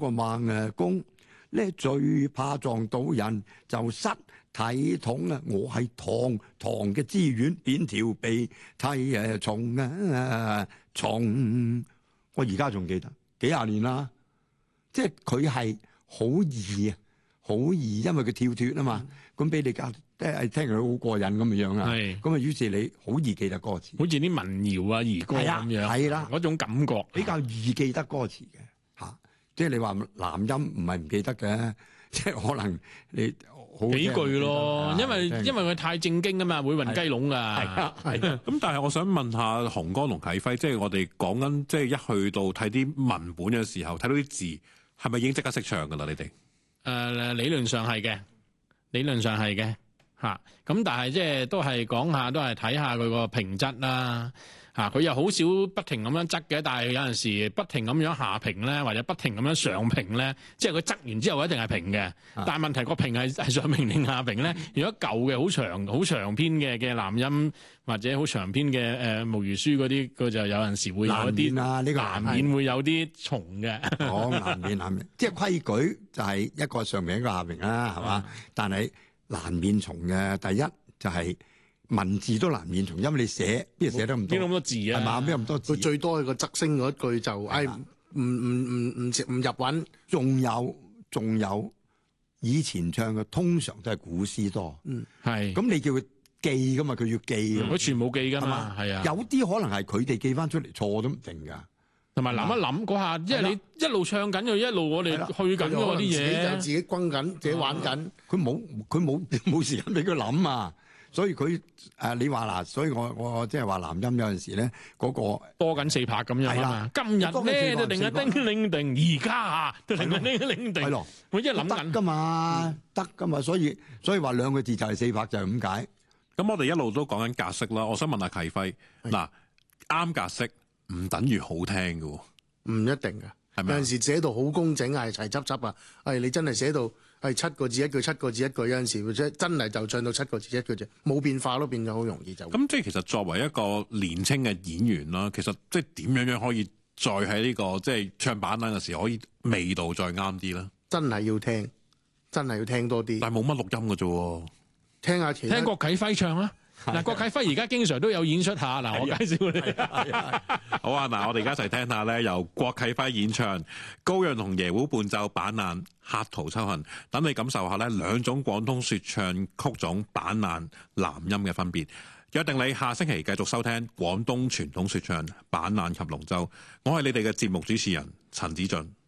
個孟公咧，最怕撞到人就失體統啊！我係唐嘅資源扁條鼻涕蟲啊蟲，我而家仲記得幾廿年啦。即係佢係好易啊，好易，因為佢跳脱啊嘛。咁俾你教，即係聽佢好過癮咁嘅樣啊。咁啊，於是你好易記得歌詞， 好似啲民謠啊、兒歌咁樣， 係啦， 嗰種感覺比較易記得歌詞嘅嚇。即係你話男音唔係唔記得嘅，即係可能你好幾句咯，因為佢太正經啊嘛，會暈雞籠啊。 咁但係我想問下洪剛同啟輝，即係我哋講緊，即係一去到睇啲文本嘅時候，睇到啲字，係咪已經即刻識唱噶啦？你哋理論上係嘅嚇。咁但係即係都係講下，都係睇下佢個平質啦。佢又好少不停咁樣側嘅，但係有陣時不停咁樣下平咧，或者不停咁樣上平咧，即係佢側完之後一定係平嘅。但係問題個平係上平定下平咧？如果舊嘅好長篇嘅南音或者好長篇嘅木魚書嗰啲，佢就有陣時會有一啲難免會有啲重嘅。 難免，即係規矩就係一個上平一個下平啦，係嘛？但係難免重嘅，第一就係文字都難免重，因為你寫邊度寫得咁多？ 邊咁多字啊？ 係嘛？邊咁多字？ 佢最多係個側聲嗰一句就唔入韻。仲有以前唱嘅通常都係古詩多。 係。 咁你叫佢記噶嘛？佢要記。 佢全部記噶嘛？係啊。 有啲可能係佢哋記翻出嚟錯都唔定㗎。同埋諗一諗嗰下，因為你一路唱緊，又一路我哋去緊嗰啲嘢， 就自己轟緊，自己玩緊。 佢冇時間俾佢諗啊！所以佢你話嗱，所以我即係話男音有陣時咧，嗰個多緊四拍咁樣啊嘛。今日咧就定係叮鈴定，而家啊都定係叮鈴定。係咯，我一諗緊㗎嘛，得㗎嘛，所以話兩個字就係四拍就係咁解。 咁我哋一路都講緊格式啦。我想問下啟輝，嗱，啱格式唔等於好聽㗎喎， 唔一定㗎。有陣時寫到好工整啊，齊執執啊，你真係寫到係7個字一句，7個字一句，有陣時真係就唱到7個字一句啫，冇變化咯，變咗好容易就。 咁即係其實作為一個年青嘅演員啦，其實即係點樣可以再喺呢個即係唱板凳嘅時候可以味道再啱啲咧？ 真係要聽多啲。 但係冇乜錄音㗎啫喎， 聽下其他。 聽郭啟輝唱啊！嗱，郭啟輝而家經常都有演出下，嗱，我介紹你。 好啊，嗱，我哋而家一齊聽下咧，由郭啟輝演唱高陽同椰胡伴奏板爛客途秋恨，等你感受下咧兩種廣東說唱曲種板爛南音嘅分別。約定你下星期繼續收聽廣東傳統說唱板爛及龍舟，我係你哋嘅節目主持人陳子俊。